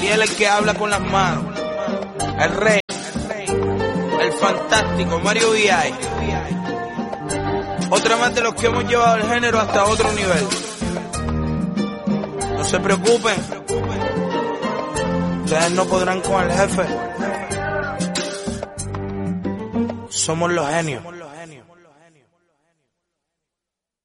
Ariel, el que habla con las manos, el rey, el fantástico Mario VI. Otra más de los que hemos llevado el género hasta otro nivel. No se preocupen, ustedes no podrán con el jefe. Somos los genios.